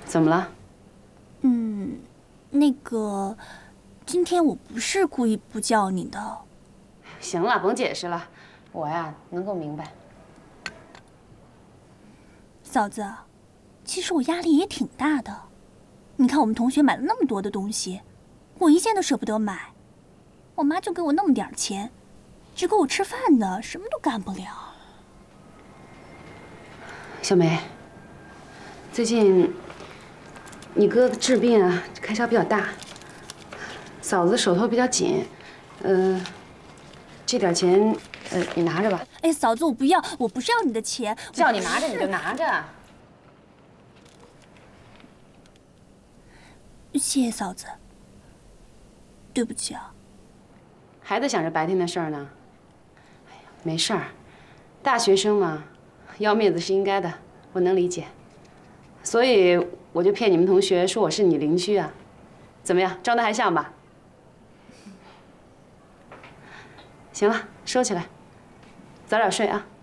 怎么了？ 那个，今天我不是故意不叫你的。 行了，甭解释了，我呀能够明白。 嫂子，其实我压力也挺大的。你看我们同学买了那么多的东西，我一件都舍不得买。我妈就给我那么点钱，只够我吃饭的，什么都干不了。 小梅，最近你哥治病啊，开销比较大，嫂子手头比较紧，这点钱，你拿着吧。 哎，嫂子，我不要，我不是要你的钱， 叫你拿着你就拿着。 谢谢嫂子，对不起啊。 还在想着白天的事儿呢。哎呀，没事儿，大学生嘛，要面子是应该的，我能理解。所以我就骗你们同学说我是你邻居啊，怎么样，装的还像吧？行了，收起来，早点睡啊。